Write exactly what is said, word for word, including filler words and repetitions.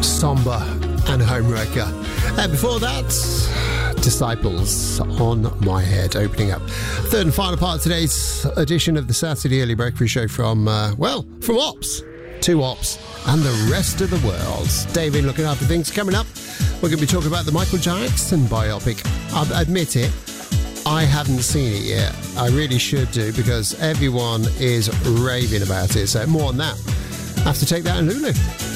Somber and Homewrecker. And before that, Disciples on My Head opening up. Third and final part of today's edition of the Saturday Early Breakfast Show from, uh, well, from Ops to Ops and the rest of the world. David looking after things. Coming up, we're going to be talking about the Michael Jackson biopic. I'll admit it, I haven't seen it yet. I really should do because everyone is raving about it. So more on that. I have to take that in Lulu.